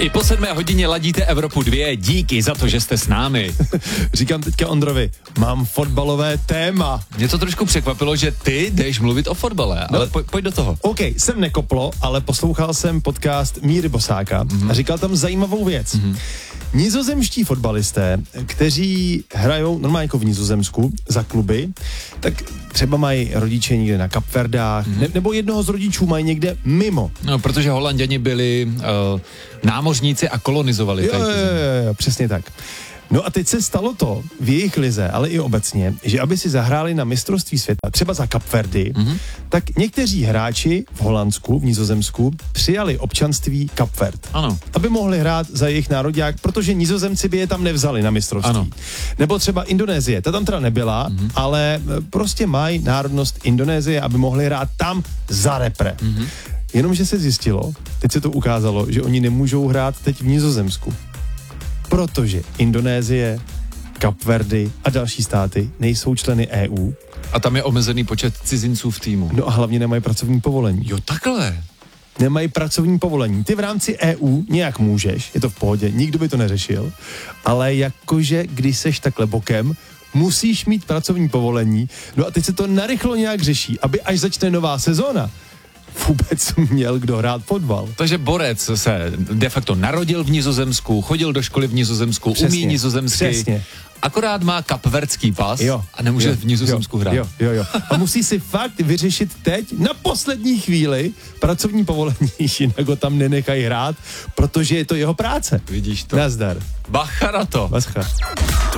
I po 7 hodině ladíte Evropu 2. Díky za to, že jste s námi. Říkám teďka Ondrovi, mám fotbalové téma. Mě to trošku překvapilo, že ty jdeš mluvit o fotbale, ale pojď do toho. OK, jsem nekoplo, ale poslouchal jsem podcast Míry Bosáka a říkal tam zajímavou věc. Nizozemští fotbalisté, kteří hrajou normálně jako v Nizozemsku za kluby, tak třeba mají rodiče někde na Kapverdách, nebo jednoho z rodičů mají někde mimo. No, protože Holanděni byli námořníci a kolonizovali. Jo, přesně tak. No a teď se stalo to v jejich lize, ale i obecně, že aby si zahráli na mistrovství světa, třeba za Kapverdy, tak někteří hráči v Holandsku, v Nizozemsku, přijali občanství Kapverd. Ano. Aby mohli hrát za jejich národák, protože Nizozemci by je tam nevzali na mistrovství. Ano. Nebo třeba Indonésie, ta tam teda nebyla, ale prostě mají národnost Indonésie, aby mohli hrát tam za repre. Jenomže se zjistilo, teď se to ukázalo, že oni nemůžou hrát teď v Nizozemsku. Protože Indonésie, Kapverdy a další státy nejsou členy EU. A tam je omezený počet cizinců v týmu. No a hlavně nemají pracovní povolení. Jo, takhle. Nemají pracovní povolení. Ty v rámci EU nějak můžeš, je to v pohodě, nikdo by to neřešil, ale jakože když seš takhle bokem, musíš mít pracovní povolení. No a teď se to narychlo nějak řeší, aby až začne nová sezóna, vůbec měl kdo hrát fotbal. Takže Borec se de facto narodil v Nizozemsku, chodil do školy v Nizozemsku, Přesně, umí nizozemsky, přesně. akorát má kapverdský pas a nemůže v Nizozemsku hrát. Jo. A musí si fakt vyřešit teď na poslední chvíli pracovní povolení, jinak ho tam nenechají hrát, protože je to jeho práce. Vidíš to. Nazdar. Bacha na to. Bacha.